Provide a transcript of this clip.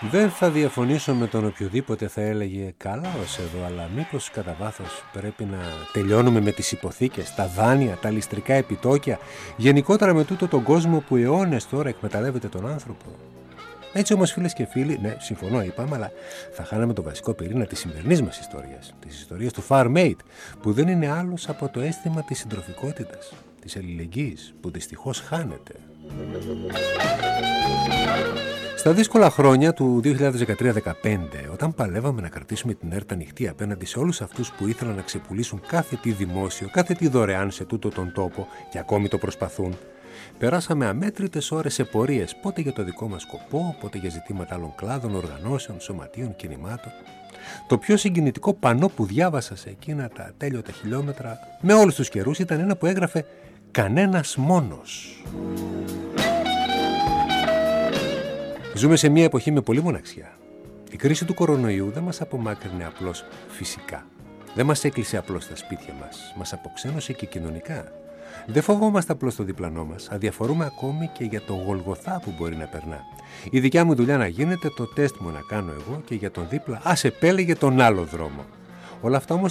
Δεν θα διαφωνήσω με τον οποιοδήποτε θα έλεγε καλά ως εδώ, αλλά μήπως κατά βάθος πρέπει να τελειώνουμε με τις υποθήκες, τα δάνεια, τα ληστρικά επιτόκια, γενικότερα με τούτο τον κόσμο που αιώνες τώρα εκμεταλλεύεται τον άνθρωπο. Έτσι όμως, φίλες και φίλοι, ναι, συμφωνώ, είπαμε, αλλά θα χάναμε το βασικό πυρήνα της σημερινής μας ιστορίας, της ιστορίας του Farmate, που δεν είναι άλλος από το αίσθημα της συντροφικότητας, της αλληλεγγύης, που δυστυχώς χάνεται. Στα δύσκολα χρόνια του 2013-2015, όταν παλεύαμε να κρατήσουμε την έρτα ανοιχτή απέναντι σε όλους αυτούς που ήθελαν να ξεπουλήσουν κάθε τι δημόσιο, κάθε τι δωρεάν σε τούτο τον τόπο και ακόμη το προσπαθούν, περάσαμε αμέτρητες ώρες σε πορείες, πότε για το δικό μας σκοπό, πότε για ζητήματα άλλων κλάδων, οργανώσεων, σωματείων, κινημάτων. Το πιο συγκινητικό πανό που διάβασα σε εκείνα τα ατέλειωτα χιλιόμετρα, με όλους τους καιρούς, ήταν ένα που έγραφε «Κανένας μόνος». Ζούμε σε μια εποχή με πολύ μοναξιά. Η κρίση του κορονοϊού δεν μας απομάκρυνε απλώς φυσικά. Δεν μας έκλεισε απλώς στα σπίτια μας. Μας αποξένωσε και κοινωνικά. Δεν φοβόμαστε απλώς το διπλανό μας. Αδιαφορούμε ακόμη και για το γολγοθά που μπορεί να περνά. Η δικιά μου δουλειά να γίνεται, το τεστ μου να κάνω εγώ και για τον δίπλα ας επέλεγε τον άλλο δρόμο. Όλα αυτά όμως